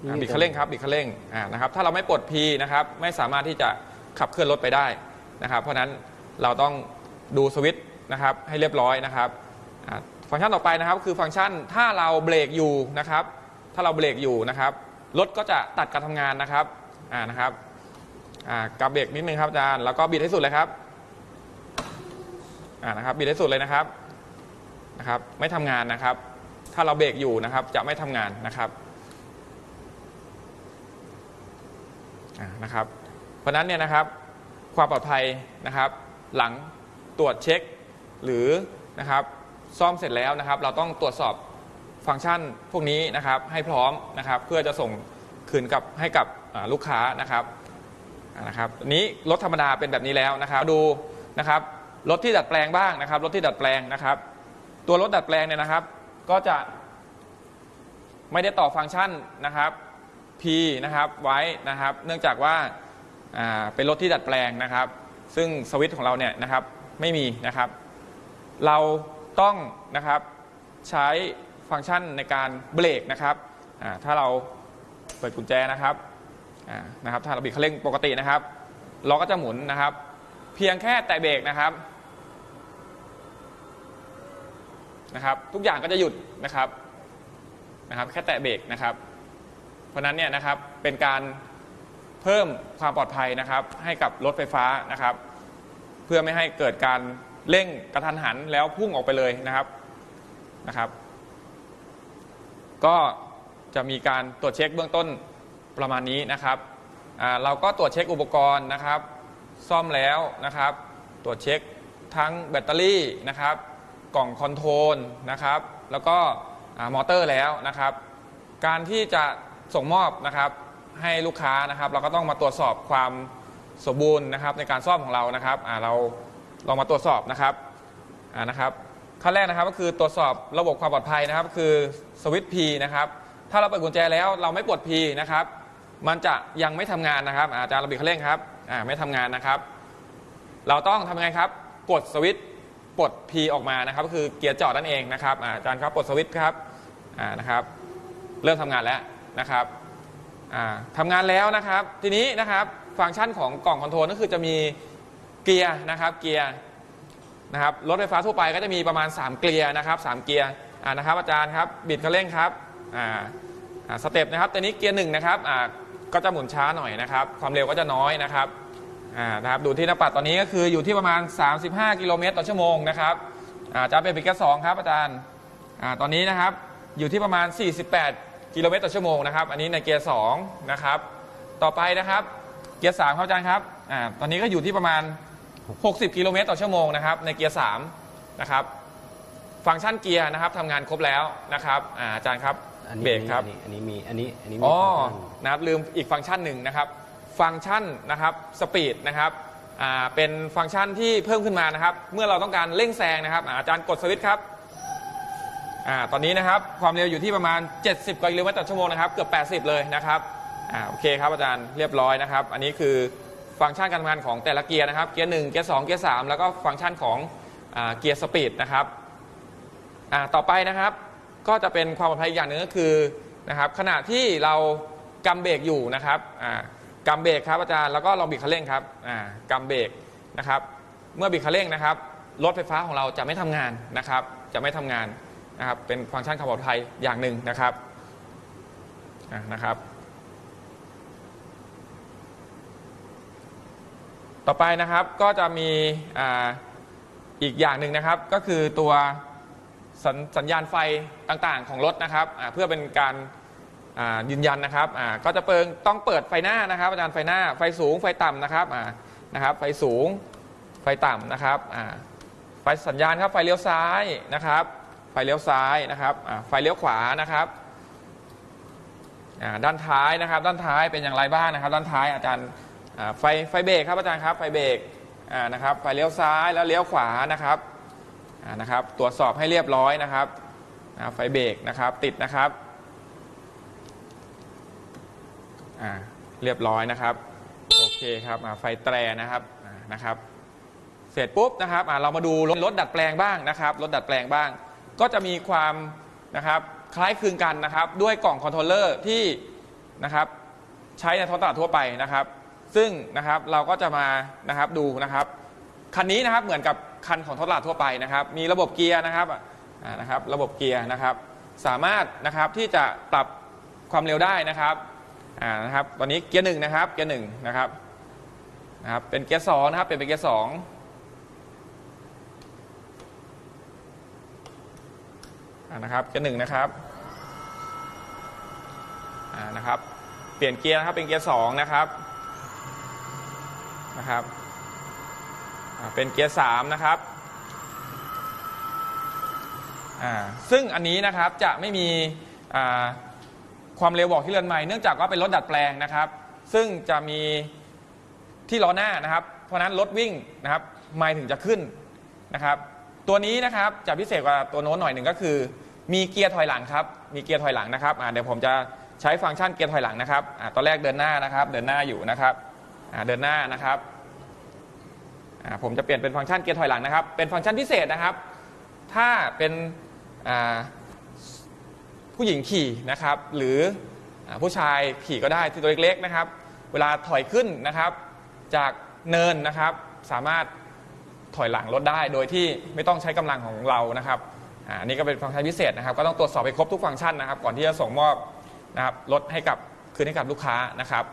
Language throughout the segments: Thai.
บิดคันเร่งครับบิดคันเร่งนะครับถ้าเราไม่ปลด P นะครับไม่สามารถที่จะขับเคลื่อนรถไปได้นะครับเพราะนั้นเราต้องดูสวิตช์นะครับให้เรียบร้อยนะครับฟังก์ชันต่อไปนะครับคือฟังก์ชันถ้าเราเบรกอยู่นะครับถ้าเราเบรกอยู่นะครับรถก็จะตัดการทำงานนะครับนะครับกับเบรกนิดนึงครับอาจารย์แล้วก็บิดให้สุดเลยครับนะครับบิดให้สุดเลยนะครับไม่ทำงานนะครับถ้าเราเบรกอยู่นะครับจะไม่ทำงานนะครับนะครับเพราะนั้นเนี่ยนะครับความปลอดภัยนะครับหลังตรวจเช็คหรือนะครับซ่อมเสร็จแล้วนะครับเราต้องตรวจสอบฟังก์ชันพวกนี้นะครับให้พร้อมนะครับเพื่อจะส่งคืนให้กับลูกค้านะครับนี้รถธรรมดาเป็นแบบนี้แล้วนะครับดูนะครับรถที่ดัดแปลงบ้างนะครับรถที่ดัดแปลงนะครับตัวรถดัดแปลงเนี่ยนะครับก็จะไม่ได้ต่อฟังก์ชันนะครับ P นะครับไว้นะครับเนื่องจากว่าเป็นรถที่ดัดแปลงนะครับซึ่งสวิตช์ของเราเนี่ยนะครับไม่มีนะครับเราต้องนะครับใช้ฟังก์ชันในการเบรกนะครับถ้าเราเปิดกุญแจนะครับถ้าเราบิดคันเร่งปกตินะครับล้อก็จะหมุนนะครับเพียงแค่แตะเบรกนะครับทุกอย่างก็จะหยุดนะครับแค่แตะเบรกนะครับเพราะนั้นเนี่ยนะครับเป็นการเพิ่มความปลอดภัยนะครับให้กับรถไฟฟ้านะครับเพื่อไม่ให้เกิดการเร่งกระทันหันแล้วพุ่งออกไปเลยนะครับก็จะมีการตรวจเช็คเบื้องต้นประมาณนี้นะครับเราก็ตรวจเช็คอุปกรณ์นะครับซ่อมแล้วนะครับตรวจเช็คทั้งแบตเตอรี่นะครับกล่องคอนโทรลนะครับแล้วก็มอเตอร์แล้วนะครับการที่จะส่งมอบนะครับให้ลูกค้านะครับเราก็ต้องมาตรวจสอบความสมบูรณ์นะครับในการซ่อมของเรานะครับเราลองมาตรวจสอบนะครับขั้นแรกนะครับก็คือตรวจสอบระบบความปลอดภัยนะครับคือสวิตช์ P นะครับถ้าเราเปิดกุญแจแล้วเราไม่ปลด P นะครับมันจะยังไม่ทำงานนะครับอาจารย์ระบิดคันเร่งครับไม่ทำงานนะครับเราต้องทำยังไงครับกดสวิตช์ปลด P ออกมานะครับก็คือเกียร์จอดนั่นเองนะครับอาจารย์ครับปลดสวิตช์ครับนะครับเริ่มทำงานแล้วนะครับทำงานแล้วนะครับทีนี้นะครับฟังก์ชันของกล่องคอนโทรลก็คือจะมีเกียร์นะครับเกียร์นะครับรถไฟฟ้าทั่วไปก็จะมีประมาณ3เกียร์นะครับ3เกียร์นะครับอาจารย์ครับบิดคันเร่งครับสเต็ปนะครับแต่นี้เกียร์1นะครับก็จะหมุนช้าหน่อยนะครับความเร็วก็จะน้อยนะครับดูที่หน้าปัดตอนนี้ก็คืออยู่ที่ประมาณ35 กิโลเมตรต่อชั่วโมงนะครับจะเป็นเกียร์2ครับอาจารย์ตอนนี้นะครับอยู่ที่ประมาณ48 กิโลเมตรต่อชั่วโมงนะครับอันนี้ในเกียร์2นะครับต่อไปนะครับเกียร์3ครับอาจารย์ครับตอนนี้ก็อยู่ที่ประมาณ60 กิโลเมตรต่อชั่วโมงนะครับในเกียร์3นะครับฟังก์ชันเกียร์นะครับทำงานครบแล้วนะครับอาจารย์ครับเบรกครับอันนี้มีนะครับลืมอีกฟังก์ชันหนึ่งนะครับฟังก์ชันนะครับสปีดนะครับเป็นฟังก์ชันที่เพิ่มขึ้นมานะครับเมื่อเราต้องการเร่งแซงนะครับอาจารย์กดสวิตช์ครับตอนนี้นะครับความเร็วอยู่ที่ประมาณ70 กิโลเมตรต่อชั่วโมงนะครับเกือบ80เลยนะครับโอเคครับอาจารย์เรียบร้อยนะครับอันนี้คือฟังก์ชันการทำงานของแต่ละเกียร์นะครับเกียร์1เกียร์2เกียร์3แล้วก็ฟังก์ชันของเกียร์สปีดนะครับต่อไปนะครับก็จะเป็นความปลอดภัยอีกอย่างหนึ่งก็คือนะครับขณะที่เรากำเบรกอยู่นะครับกำเบรกครับอาจารย์แล้วก็ลองบิดคันเร่งครับกำเบรกนะครับเมื่อบิดคันเร่งนะครับรถไฟฟ้าของเราจะไม่ทำงานนะครับจะไม่ทำงานนะครับเป็นฟังก์ชันความปลอดภัยอย่างหนึ่งนะครับต่อไปนะครับก็จะมีอีกอย่างหนึ่งนะครับก็คือตัวสัญญาณไฟต่างๆของรถนะครับเพื่อเป็นการยืนยันนะครับก็จะต้องเปิดไฟหน้านะครับอาจารย์ไฟหน้าไฟสูงไฟต่ำนะครับไฟสูงไฟต่ำนะครับไฟสัญญาณครับไฟเลี้ยวซ้ายนะครับไฟเลี้ยวซ้ายนะครับไฟเลี้ยวขวานะครับด้านท้ายนะครับด้านท้ายเป็นอย่างไรบ้างนะครับด้านท้ายอาจารย์ไฟเบรกครับอาจารย์ครับไฟเบรกนะครับไฟเลี้ยวซ้ายแล้วเลี้ยวขวานะครับตรวจสอบให้เรียบร้อยนะครับไฟเบรกนะครับติดนะครับเรียบร้อยนะครับโอเคครับไฟแตรนะครับเสร็จปุ๊บนะครับเรามาดูรถดัดแปลงบ้างนะครับรถดัดแปลงบ้างก็จะมีความนะครับคล้ายคลึงกันนะครับด้วยกล่องคอนโทรลเลอร์ที่นะครับใช้ในท้องตลาดทั่วไปนะครับซึ่งนะครับเราก็จะมานะครับดูนะครับคันนี้นะครับเหมือนกับคันของท้องตลาดทั่วไปนะครับมีระบบเกียร์นะครับระบบเกียร์นะครับสามารถนะครับที่จะปรับความเร็วได้นะครับตอนนี้เกียร์1นะครับเกียร์1นะครับเป็นเกียร์2นะครับเป็นเกียร์2นะครับเกียร์1นะครับเปลี่ยนเกียร์นะครับเป็นเกียร์2นะครับเป็นเกียร์3นะครับซึ่งอันนี้นะครับจะไม่มีความเร็วบอกที่เรือนไมล์เนื่องจากว่าเป็นรถดัดแปลงนะครับซึ่งจะมีที่ล้อหน้านะครับเพราะนั้นรถวิ่งนะครับไมล์ถึงจะขึ้นนะครับตัวนี้นะครับจะพิเศษกว่าตัวโน้นหน่อยหนึ่งก็คือมีเกียร์ถอยหลังครับมีเกียร์ถอยหลังนะครับเดี๋ยวผมจะใช้ฟังก์ชันเกียร์ถอยหลังนะครับตอนแรกเดินหน้านะครับเดินหน้าอยู่นะครับเดินหน้านะครับผมจะเปลี่ยนเป็นฟังก์ชันเกียร์ถอยหลังนะครับเป็นฟังก์ชันพิเศษนะครับถ้าเป็นผู้หญิงขี่นะครับหรือผู้ชายขี่ก็ได้ที่ตัวเล็กๆนะครับเวลาถอยขึ้นนะครับจากเนินนะครับสามารถถอยหลังรถได้โดยที่ไม่ต้องใช้กำลังของเรานะครับอันนี้ก็เป็นฟังก์ชันพิเศษนะครับก็ต้องตรวจสอบให้ครบทุกฟังก์ชันนะครับก่อนที่จะส่งมอบนะครับรถคืนให้กับลูกค้านะครับ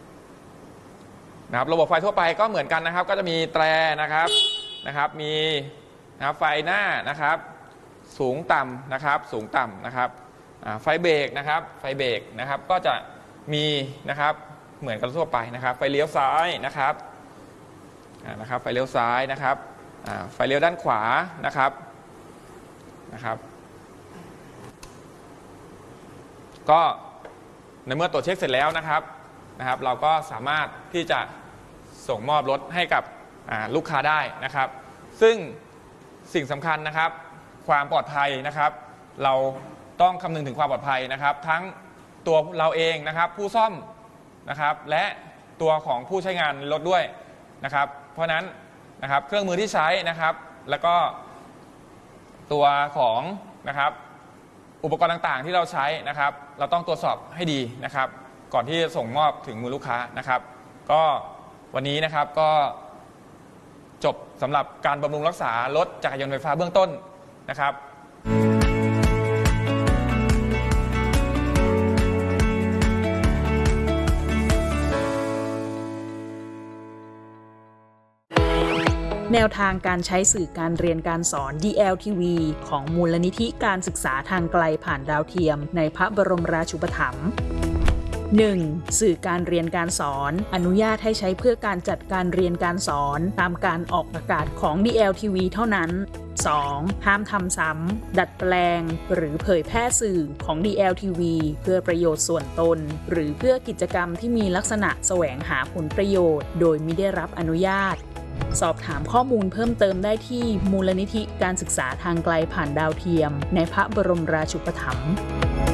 ระบบไฟทั่วไปก็เหมือนกันนะครับก็จะมีแตรนะครับมีไฟหน้านะครับสูงต่ำนะครับสูงต่ำนะครับไฟเบรกนะครับไฟเบรกนะครับก็จะมีนะครับเหมือนกันทั่วไปนะครับไฟเลี้ยวซ้ายนะครับไฟเลี้ยวซ้ายนะครับไฟเลี้ยวด้านขวานะครับก็ในเมื่อตรวจเช็คเสร็จแล้วนะครับเราก็สามารถที่จะส่งมอบรถให้กับลูกค้าได้นะครับซึ่งสิ่งสำคัญนะครับความปลอดภัยนะครับเราต้องคำนึงถึงความปลอดภัยนะครับทั้งตัวเราเองนะครับผู้ซ่อมนะครับและตัวของผู้ใช้งานรถด้วยนะครับเพราะนั้นนะครับเครื่องมือที่ใช้นะครับแล้วก็ตัวของนะครับอุปกรณ์ต่างๆที่เราใช้นะครับเราต้องตรวจสอบให้ดีนะครับก่อนที่จะส่งมอบถึงมือลูกค้านะครับก็วันนี้นะครับก็จบสำหรับการบำรุงรักษารถจักรยานไฟฟ้าเบื้องต้นนะครับแนวทางการใช้สื่อการเรียนการสอน DLTV ของมูลนิธิการศึกษาทางไกลผ่านดาวเทียมในพระบรมราชูปถัมภ์ 1. สื่อการเรียนการสอนอนุญาตให้ใช้เพื่อการจัดการเรียนการสอนตามการออกอากาศของ DLTV เท่านั้น 2. ห้ามทำซ้ำดัดแปลงหรือเผยแพร่สื่อของ DLTV เพื่อประโยชน์ส่วนตนหรือเพื่อกิจกรรมที่มีลักษณะแสวงหาผลประโยชน์โดยมิได้รับอนุญาตสอบถามข้อมูลเพิ่มเติมได้ที่มูลนิธิการศึกษาทางไกลผ่านดาวเทียมในพระบรมราชูปถัมภ์